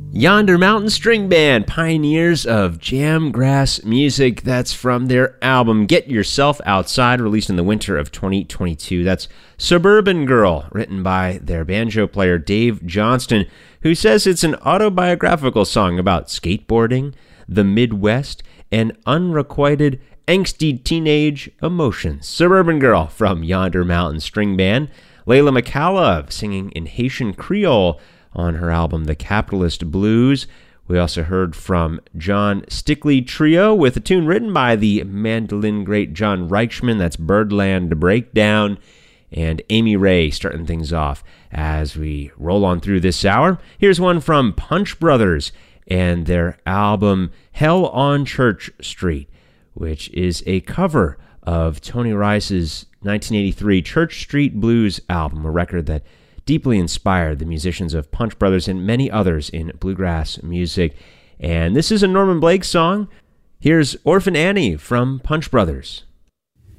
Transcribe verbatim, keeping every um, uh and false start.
Yonder Mountain String Band, pioneers of jamgrass music. That's from their album Get Yourself Outside, released in the winter of twenty twenty-two. That's Suburban Girl, written by their banjo player Dave Johnston, who says it's an autobiographical song about skateboarding, the Midwest, and unrequited angsty teenage emotions. Suburban Girl from Yonder Mountain String Band. Layla McAuliffe singing in Haitian Creole on her album The Capitalist Blues. We also heard from John Stickley Trio with a tune written by the mandolin great John Reichman. That's Birdland Breakdown. And Amy Ray starting things off as we roll on through this hour. Here's one from Punch Brothers and their album Hell on Church Street, which is a cover of Tony Rice's nineteen eighty-three Church Street Blues album, a record that deeply inspired the musicians of Punch Brothers and many others in bluegrass music. And this is a Norman Blake song. Here's Orphan Annie from Punch Brothers.